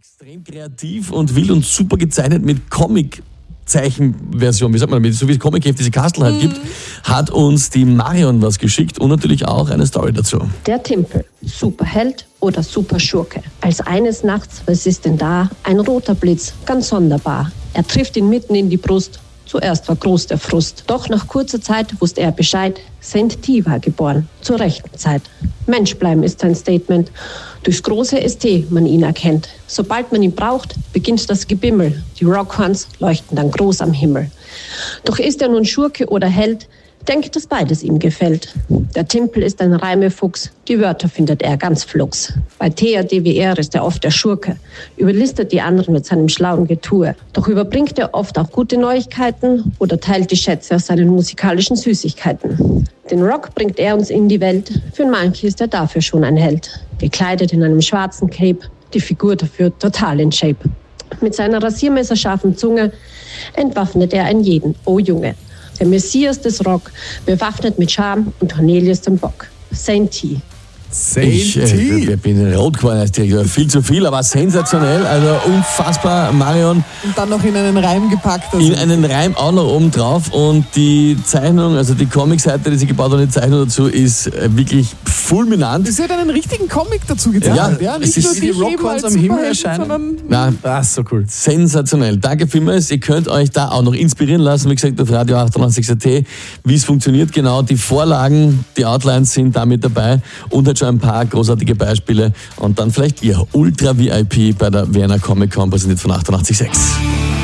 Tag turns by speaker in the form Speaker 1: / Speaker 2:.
Speaker 1: Extrem kreativ und wild und super gezeichnet mit Comic-Zeichenversion, wie sagt man damit, so wie es Comic-Heft diese Kastel halt gibt, hat uns die Marion was geschickt und natürlich auch eine Story dazu.
Speaker 2: Der Timpel, Superheld oder Superschurke. Als eines Nachts, was ist denn da? Ein roter Blitz, ganz sonderbar. Er trifft ihn mitten in die Brust. Zuerst war groß der Frust. Doch nach kurzer Zeit wusste er Bescheid. Saint T war geboren, zur rechten Zeit. Mensch bleiben ist sein Statement. Durchs große ST man ihn erkennt. Sobald man ihn braucht, beginnt das Gebimmel. Die Rockhorns leuchten dann groß am Himmel. Doch ist er nun Schurke oder Held? Denke, dass beides ihm gefällt. Der Timpel ist ein Reimefuchs, die Wörter findet er ganz flugs. Bei THDWR ist er oft der Schurke, überlistet die anderen mit seinem schlauen Getue. Doch überbringt er oft auch gute Neuigkeiten oder teilt die Schätze aus seinen musikalischen Süßigkeiten. Den Rock bringt er uns in die Welt, für manche ist er dafür schon ein Held. Gekleidet in einem schwarzen Cape, die Figur dafür total in Shape. Mit seiner rasiermesserscharfen Zunge entwaffnet er einen jeden, oh Junge. Der Messias des Rock, bewaffnet mit Charme und Cornelius dem Bock. Saint T.
Speaker 1: Ich bin rot geworden als Direktor. Viel zu viel, aber sensationell. Also unfassbar, Marion.
Speaker 3: Und dann noch in einen Reim gepackt.
Speaker 1: In einen Reim auch noch oben drauf. Und die Zeichnung, also die Comic-Seite, die sie gebaut hat, die Zeichnung dazu, ist wirklich fulminant.
Speaker 3: Sie hat einen richtigen Comic dazu gezeichnet.
Speaker 1: Ja,
Speaker 3: nicht
Speaker 1: es
Speaker 3: nur
Speaker 1: ist
Speaker 3: die
Speaker 1: die
Speaker 3: Rockhorns am Himmel erscheinen.
Speaker 1: Nein,
Speaker 4: Das ist so cool.
Speaker 1: sensationell. Danke vielmals. Ihr könnt euch da auch noch inspirieren lassen. Wie gesagt, auf Radio 98.at, wie es funktioniert genau. Die Vorlagen, die Outlines sind da mit dabei und halt schon ein paar großartige Beispiele. Und dann vielleicht ihr Ultra VIP bei der Vienna Comic Con, präsentiert von 88.6.